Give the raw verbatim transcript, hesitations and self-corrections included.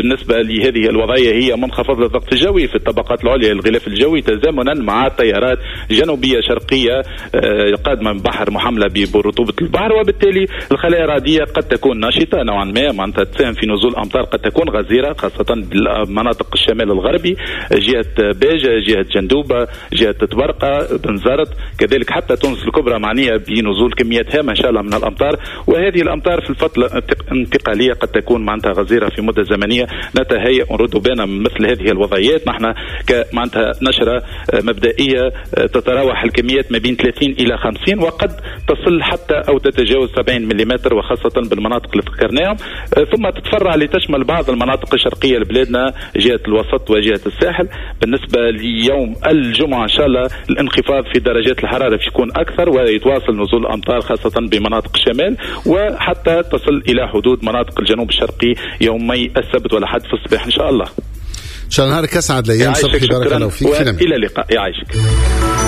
بالنسبة لهذه الوضعية هي منخفض الضغط الجوي في الطبقات العليا للغلاف الجوي تزامنا مع تيارات جنوبية شرقية قادمة من بحر محملة برطوبة البحر، وبالتالي الخلايا الرعدية قد تكون نشطة نوعا ما، معناتها تساهم في نزول أمطار قد تكون غزيرة خاصة بالمناطق الشمال الغربي، جهة باجة، جهة جندوبة، جهة تبرقة، بنزرت، كذلك حتى تونس الكبرى معنية بنزول كميات هامة إن شاء الله من الأمطار. وهذه الأمطار في الفترة الانتقالية قد تكون معناتها غزيرة في مدة زمنية نتهيأ ونرد بالنا من مثل هذه الوضعيات. نحن كمعناتها نشرة مبدئية تتراوح الكميات ما بين ثلاثين إلى خمسين وقد تصل حتى أو تتجاوز سبعين ملم، وخاصة بالمناطق اللي ذكرناهم، ثم تتفرع لتشمل بعض المناطق الشرقية لبلادنا، جهة الوسط وجهة الساحل. بالنسبة ليوم الجمعة إن شاء الله الانخفاض في درجات الحرارة يكون أكثر ويتواصل نزول أمطار خاصة بمناطق الشمال، وحتى تصل إلى حدود مناطق الجنوب الشرقي يومي السبت والأحد في الصباح إن شاء الله. إن شاء الله نهارك أسعد، الأيام صبحي، بارك الله فيك، إلى اللقاء، يعيشك.